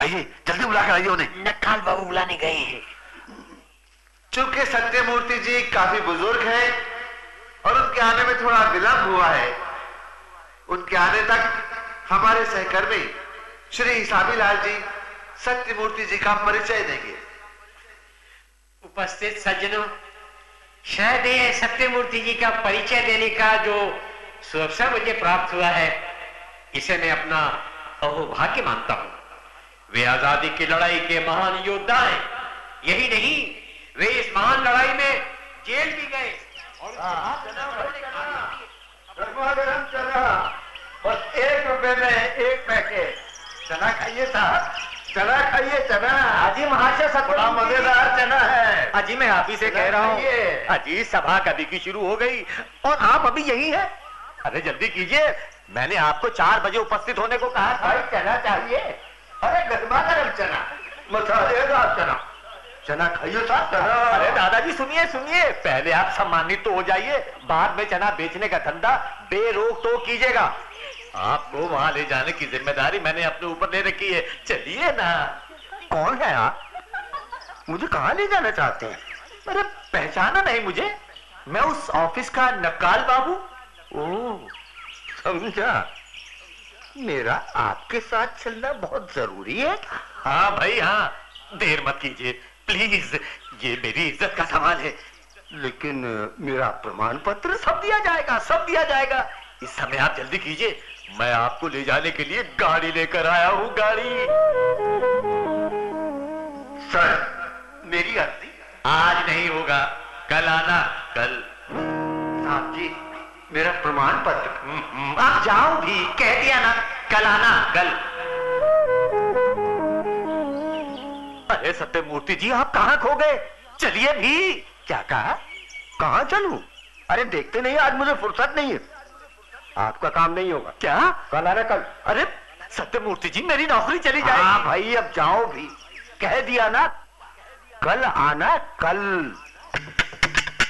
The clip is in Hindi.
आइए जल्दी बुला कर आइए उन्हें। नक्काल बाबू बुलाने गए हैं। चूंकि सत्यमूर्ति जी काफी बुजुर्ग हैं और उनके आने में थोड़ा विलंब हुआ है, उनके आने तक हमारे सहकर्मी श्री हिसाबीलाल जी सत्यमूर्ति जी का परिचय देंगे। उपस्थित सज्जनों, शायद ये सत्यमूर्ति जी का परिचय देने का जो सुअवसर मुझे प्राप्त हुआ है, इसे मैं अपना अहोभाग्य मानता हूं। वे आजादी की लड़ाई के महान योद्धा हैं। यही नहीं, वे इस महान लड़ाई में जेल भी गए और बस 1 रुपए में 1 पैकेट चना खाइए साहब, चना खाइए। चना अजी महाशय सब बड़ा मजेदार चना है। अजी मैं आप ही से कह रहा हूँ, अजी सभा कभी की शुरू हो गई और आप अभी यही हैं। अरे जल्दी कीजिए, मैंने आपको 4 बजे उपस्थित होने को कहा था। भाई चना चाहिए? अरे गर्मा गर्म चना, मसालेदार चना। चना खाइए साहब, चना। अरे दादाजी सुनिए सुनिए, पहले आप सम्मानित तो हो जाइए, बाद में चना बेचने का धंधा बेरोक तो कीजिएगा। आपको वहां ले जाने की जिम्मेदारी मैंने अपने ऊपर ले रखी है, चलिए ना। कौन है आप? मुझे कहाँ ले जाना चाहते हैं? अरे पहचाना नहीं मुझे? मैं उस ऑफिस का नक्काल बाबू। ओह समझा, मेरा आपके साथ चलना बहुत जरूरी है। हाँ भाई हाँ, देर मत कीजिए प्लीज, ये मेरी इज्जत का सवाल है। लेकिन मेरा प्रमाण पत्र? सब दिया जाएगा, सब दिया जाएगा। इस समय आप जल्दी कीजिए, मैं आपको ले जाने के लिए गाड़ी लेकर आया हूँ। गाड़ी सर मेरी अर्जी? आज नहीं होगा, कल आना, कल। साहब जी मेरा प्रमाण पत्र? आप जाओ भी, कह दिया ना, कल आना, कल। अरे सत्यमूर्ति जी आप कहाँ खो गए? चलिए भी। क्या कहा? कहाँ चलूं? अरे देखते नहीं आज मुझे फुर्सत नहीं है। आपका काम नहीं होगा। क्या? कल आना, कल। अरे सत्यमूर्ति जी मेरी नौकरी चली जाएगी। हाँ भाई अब जाओ भी, कह दिया ना, कल आना, कल।